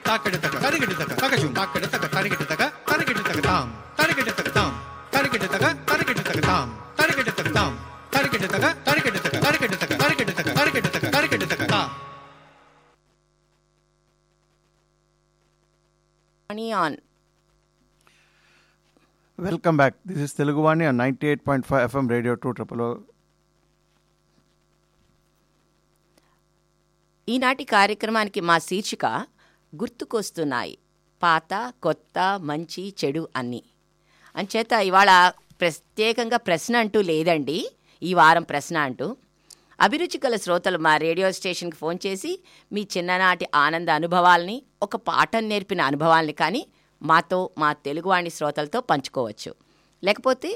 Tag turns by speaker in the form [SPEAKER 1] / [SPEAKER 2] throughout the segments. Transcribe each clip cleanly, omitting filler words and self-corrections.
[SPEAKER 1] తాకెడతక తరిగెడతక తగజుం తాకెడతక తరిగెడతక తరిగెడతక తాం తరిగెడతక తాం తరిగెడతక తరిగెడతక తాం తరిగెడతక తాం తరిగెడతక తరిగెడతక తరిగెడతక తరిగెడతక తరిగెడతక తరిగెడతక తాం.
[SPEAKER 2] Welcome back. This is Teluguvani on 98.5 FM radio 200.
[SPEAKER 3] ఈనాటి కార్యక్రమానికి మా శీర్షిక గుర్తుకొస్తున్నాయి పాత కొత్త మంచి చెడు అన్నీ. అంచేత ఇవాళ ప్రత్యేకంగా ప్రశ్న అంటూ లేదండి. ఈ వారం ప్రశ్న అంటూ అభిరుచి గల శ్రోతలు మా రేడియో స్టేషన్కి ఫోన్ చేసి మీ చిన్ననాటి ఆనంద అనుభవాల్ని, ఒక పాఠం నేర్పిన అనుభవాల్ని కానీ మాతో, మా తెలుగువాణి శ్రోతలతో పంచుకోవచ్చు. లేకపోతే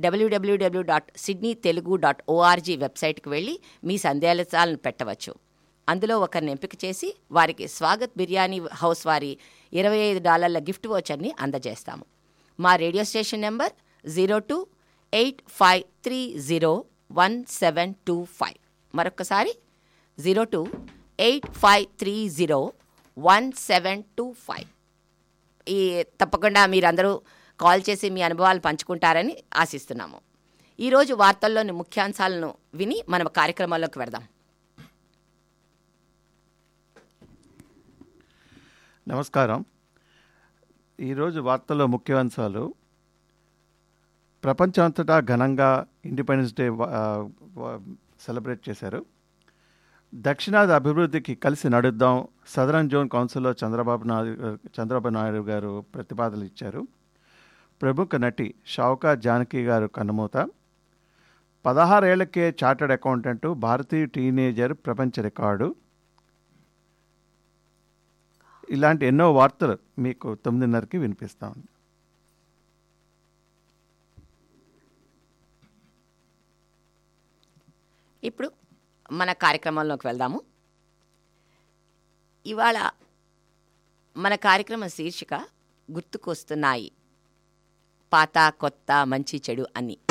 [SPEAKER 3] www.sydneytelugu.org వెబ్సైట్కి వెళ్ళి మీ సందేశాలను పెట్టవచ్చు. అందులో ఒకరిని ఎంపిక చేసి వారికి స్వాగత్ బిర్యానీ హౌస్ వారి $25 గిఫ్ట్ వోచర్ని అందజేస్తాము. మా రేడియో స్టేషన్ నెంబర్ 0285301725. మరొకసారి 0285301725. ఈ తప్పకుండా మీరందరూ కాల్ చేసి మీ అనుభవాలు పంచుకుంటారని ఆశిస్తున్నాము. ఈరోజు వార్తల్లోని ముఖ్యాంశాలను విని మనం కార్యక్రమాల్లోకి వెళదాం.
[SPEAKER 2] నమస్కారం. ఈరోజు వార్తల్లో ముఖ్యాంశాలు: ప్రపంచమంతటా ఘనంగా ఇండిపెండెన్స్ డే సెలబ్రేట్ చేశారు. దక్షిణాది అభివృద్ధికి కలిసి నడుద్దాం, సదరన్ జోన్ కౌన్సిల్లో చంద్రబాబు నాయుడు గారు ప్రతిపాదనలు ఇచ్చారు. ప్రముఖ నటి షావుకార్ జానకి గారు కన్నుమూత. 16 ఏళ్లకే చార్టర్డ్ అకౌంటెంట్, భారతీయ టీనేజర్ ప్రపంచ రికార్డు. ఇలాంటి ఎన్నో వార్తలు మీకు 9:30కి వినిపిస్తాం.
[SPEAKER 3] ఇప్పుడు మన కార్యక్రమంలోకి వెళ్దాము. ఇవాళ మన కార్యక్రమం శీర్షిక గుర్తుకొస్తున్నాయి పాత కొత్త మంచి చెడు అని.